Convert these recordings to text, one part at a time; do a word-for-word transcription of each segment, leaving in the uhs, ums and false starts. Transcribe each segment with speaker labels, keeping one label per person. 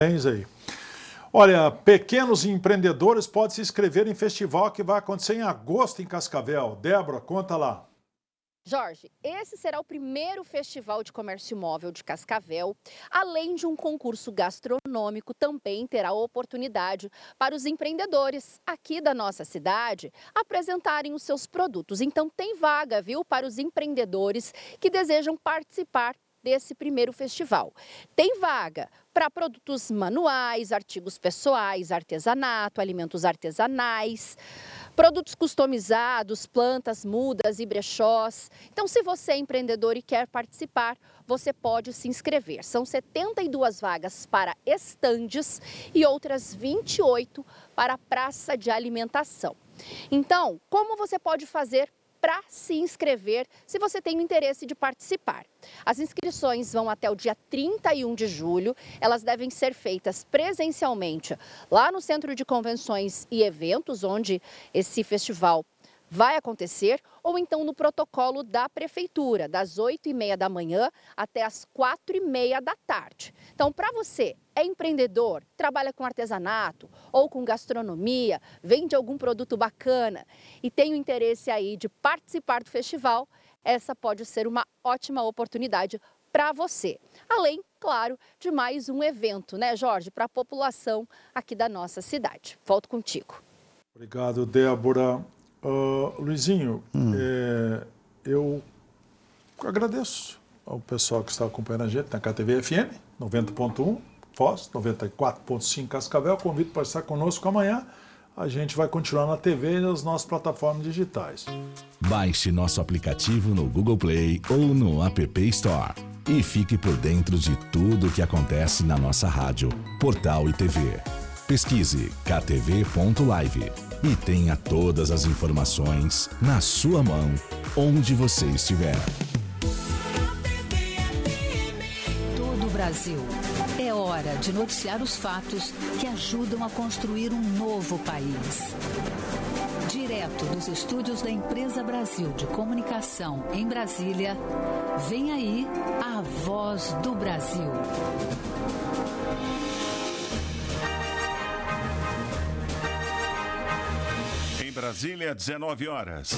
Speaker 1: Aí. Olha, pequenos empreendedores podem se inscrever em festival que vai acontecer em agosto em Cascavel. Débora, conta lá.
Speaker 2: Jorge, esse será o primeiro festival de comércio móvel de Cascavel. Além de um concurso gastronômico, também terá oportunidade para os empreendedores aqui da nossa cidade apresentarem os seus produtos. Então tem vaga, viu, para os empreendedores que desejam participar desse primeiro festival. Tem vaga para produtos manuais, artigos pessoais, artesanato, alimentos artesanais, produtos customizados, plantas, mudas e brechós. Então, se você é empreendedor e quer participar, você pode se inscrever. São setenta e duas vagas para estandes e outras vinte e oito para a praça de alimentação. Então, como você pode fazer para se inscrever, se você tem o interesse de participar? As inscrições vão até o dia trinta e um de julho. Elas devem ser feitas presencialmente lá no Centro de Convenções e Eventos, onde esse festival vai acontecer, ou então no protocolo da Prefeitura, das oito e meia da manhã até as quatro e meia da tarde. Então, para você, é empreendedor, trabalha com artesanato ou com gastronomia, vende algum produto bacana e tem o interesse aí de participar do festival, essa pode ser uma ótima oportunidade para você. Além, claro, de mais um evento, né, Jorge, para a população aqui da nossa cidade. Volto contigo.
Speaker 1: Obrigado, Débora. Uh, Luizinho, hum. é, eu agradeço ao pessoal que está acompanhando a gente na K T V F M, noventa ponto um, Foz, noventa e quatro ponto cinco Cascavel. Convido para estar conosco amanhã. A gente vai continuar na T V e nas nossas plataformas digitais.
Speaker 3: Baixe nosso aplicativo no Google Play ou no App Store e fique por dentro de tudo o que acontece na nossa rádio, portal e T V. Pesquise k t v ponto live e tenha todas as informações na sua mão, onde você estiver.
Speaker 4: Todo o Brasil. É hora de noticiar os fatos que ajudam a construir um novo país. Direto dos estúdios da Empresa Brasil de Comunicação em Brasília, vem aí a Voz do Brasil.
Speaker 5: Em Brasília, dezenove horas.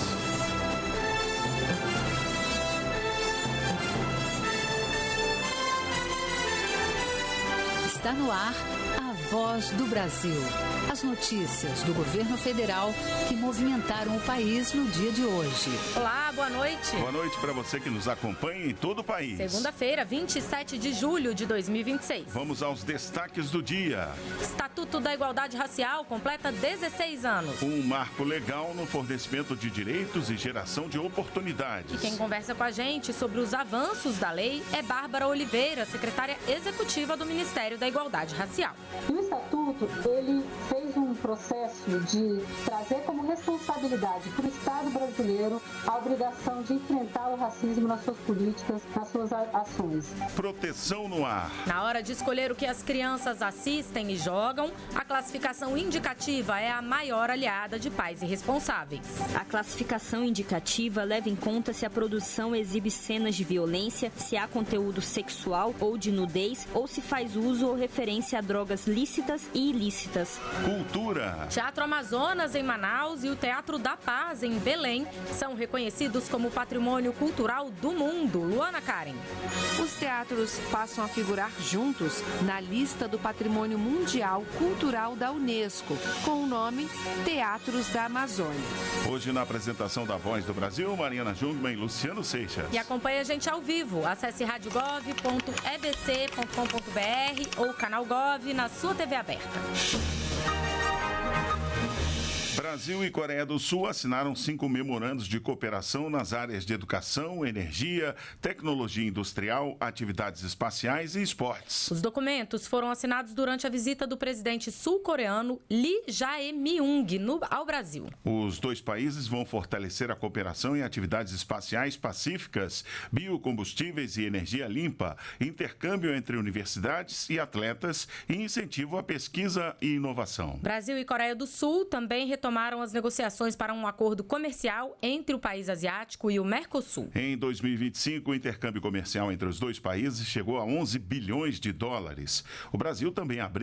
Speaker 4: Está no ar a Voz do Brasil. As notícias do governo federal que movimentaram o país no dia de hoje.
Speaker 6: Olá, boa noite.
Speaker 5: Boa noite para você que nos acompanha em todo o país.
Speaker 6: Segunda-feira, vinte e sete de julho de dois mil e vinte e seis.
Speaker 5: Vamos aos destaques do dia.
Speaker 6: Estatuto da Igualdade Racial completa dezesseis anos.
Speaker 5: Um marco legal no fornecimento de direitos e geração de oportunidades.
Speaker 6: E quem conversa com a gente sobre os avanços da lei é Bárbara Oliveira, secretária executiva do Ministério da Igualdade Racial.
Speaker 7: O Estatuto, ele fez um processo de trazer como responsabilidade para o Estado brasileiro a obrigação de enfrentar o racismo nas suas políticas, nas suas ações.
Speaker 5: Proteção no ar.
Speaker 6: Na hora de escolher o que as crianças assistem e jogam, a classificação indicativa é a maior aliada de pais irresponsáveis.
Speaker 8: A classificação indicativa leva em conta se a produção exibe cenas de violência, se há conteúdo sexual ou de nudez, ou se faz uso ou referência a drogas lícitas e ilícitas.
Speaker 5: Cultura.
Speaker 6: Teatro Amazonas, em Manaus, e o Teatro da Paz, em Belém, são reconhecidos como patrimônio cultural do mundo. Luana Karen.
Speaker 9: Os teatros passam a figurar juntos na lista do Patrimônio Mundial Cultural da Unesco, com o nome Teatros da Amazônia.
Speaker 5: Hoje, na apresentação da Voz do Brasil, Mariana Jungmann e Luciano Seixas.
Speaker 6: E acompanhe a gente ao vivo. Acesse rádio gov ponto e b c ponto com ponto b r ou canal Gov na sua T V aberta.
Speaker 5: Brasil e Coreia do Sul assinaram cinco memorandos de cooperação nas áreas de educação, energia, tecnologia industrial, atividades espaciais e esportes.
Speaker 6: Os documentos foram assinados durante a visita do presidente sul-coreano Lee Jae-myung no, ao Brasil.
Speaker 5: Os dois países vão fortalecer a cooperação em atividades espaciais pacíficas, biocombustíveis e energia limpa, intercâmbio entre universidades e atletas e incentivo à pesquisa e inovação.
Speaker 6: Brasil e Coreia do Sul também retomaram retomaram as negociações para um acordo comercial entre o país asiático e o Mercosul.
Speaker 5: Em dois mil e vinte e cinco, o intercâmbio comercial entre os dois países chegou a onze bilhões de dólares. O Brasil também abriu